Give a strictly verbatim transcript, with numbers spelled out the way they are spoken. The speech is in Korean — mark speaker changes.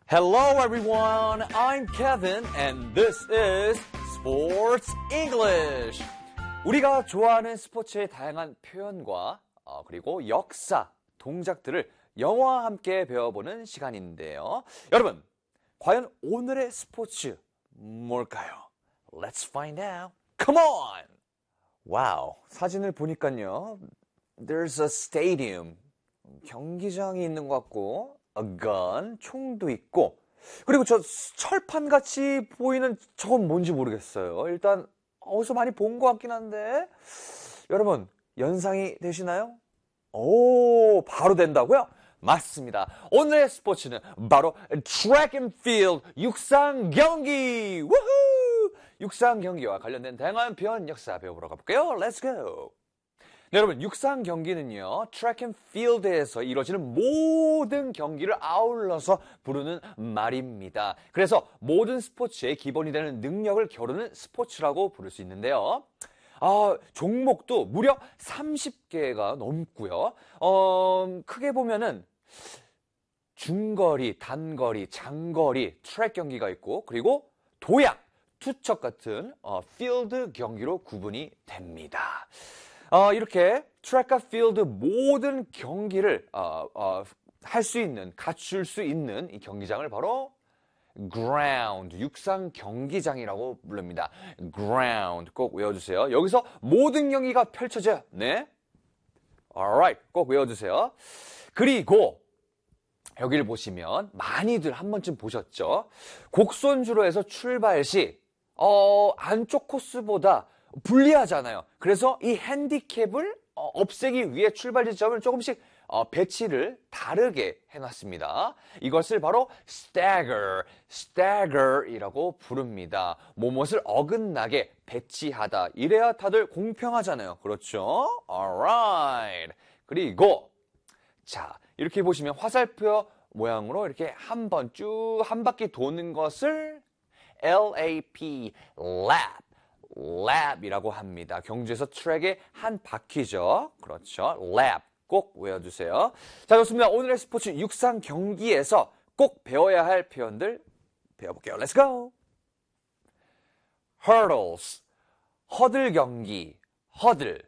Speaker 1: Hello everyone, I'm Kevin and this is Sports English. 우리가 좋아하는 스포츠의 다양한 표현과 어, 그리고 역사, 동작들을 영어와 함께 배워보는 시간인데요. 여러분, 과연 오늘의 스포츠 뭘까요? Let's find out. Come on! 와우, 사진을 보니까요. There's a stadium. 경기장이 있는 것 같고 a gun, 총도 있고 그리고 저 철판같이 보이는 저건 뭔지 모르겠어요. 일단 어디서 많이 본 것 같긴 한데 여러분 연상이 되시나요? 오, 바로 된다고요? 맞습니다. 오늘의 스포츠는 바로 track and field, 육상 경기! 우후! 육상 경기와 관련된 다양한 표현 역사 배워보러 가볼게요. Let's go! 네, 여러분, 육상 경기는요, 트랙 앤 필드에서 이루어지는 모든 경기를 아울러서 부르는 말입니다. 그래서 모든 스포츠의 기본이 되는 능력을 겨루는 스포츠라고 부를 수 있는데요. 아, 종목도 무려 삼십 개가 넘고요. 어, 크게 보면은 중거리, 단거리, 장거리, 트랙 경기가 있고, 그리고 도약, 투척 같은 어, 필드 경기로 구분이 됩니다. 어, 이렇게 트랙과 필드 모든 경기를 어, 어, 할 수 있는, 갖출 수 있는 이 경기장을 바로 ground, 육상 경기장이라고 부릅니다. ground 꼭 외워주세요. 여기서 모든 경기가 펼쳐져요. 네, alright, 꼭 외워주세요. 그리고 여기를 보시면 많이들 한 번쯤 보셨죠? 곡선주로에서 출발 시 어, 안쪽 코스보다 불리하잖아요. 그래서 이 핸디캡을 어, 없애기 위해 출발 지점을 조금씩 어, 배치를 다르게 해놨습니다. 이것을 바로 stagger, stagger이라고 부릅니다. 뭐뭇을 어긋나게 배치하다. 이래야 다들 공평하잖아요. 그렇죠? Alright. 그리고 자, 이렇게 보시면 화살표 모양으로 이렇게 한 번 쭉 한 바퀴 도는 것을 lap, lap. 랩이라고 합니다. 경주에서 트랙의 한 바퀴죠. 그렇죠. 랩 꼭 외워주세요. 자, 좋습니다. 오늘의 스포츠 육상 경기에서 꼭 배워야 할 표현들 배워볼게요. Let's go! hurdles, 허들 경기, 허들.